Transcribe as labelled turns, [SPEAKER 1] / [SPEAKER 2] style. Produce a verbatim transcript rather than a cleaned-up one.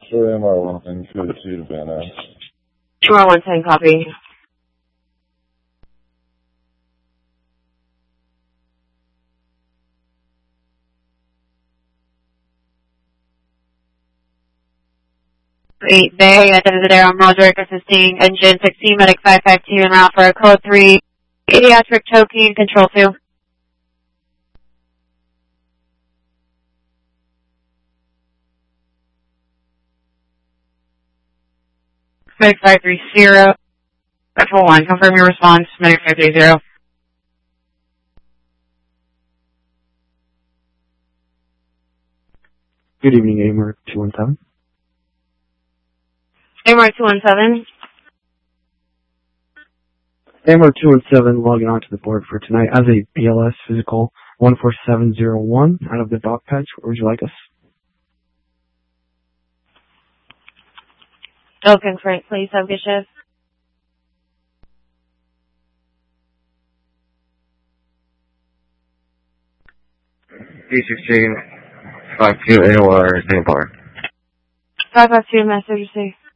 [SPEAKER 1] Sure, M R one ten, code two to Van Nuys.
[SPEAKER 2] M R one ten, copy. Eight Bay, at the end of the day, I'm Roderick, assisting engine sixteen, medic five five two, en route for a code three, pediatric choking, control two. Medic five three zero, Central one, confirm your response, medic five three zero.
[SPEAKER 3] Good evening, A M R two one seven.
[SPEAKER 2] A M R two one seven.
[SPEAKER 3] A M R two one seven logging onto the board for tonight as a B L S physical one four seven zero one out of the dock patch. Where would you like us?
[SPEAKER 2] Okay, great, please, have a good shift.
[SPEAKER 4] D sixteen, five two A O R, Singapore.
[SPEAKER 2] five five two, message received.